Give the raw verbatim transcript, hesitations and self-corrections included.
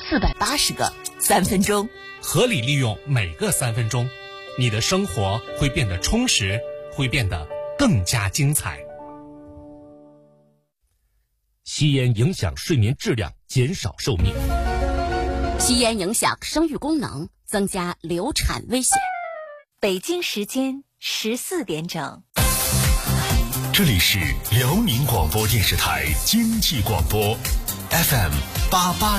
四百八十个三分钟。 合理利用每个三分钟，你的生活会变得充实，会变得更加精彩。 吸烟影响睡眠质量，减少寿命。 吸烟影响生育功能，增加流产危险。 北京时间十四点整。 这里是辽宁广播电视台经济广播 F M 八八。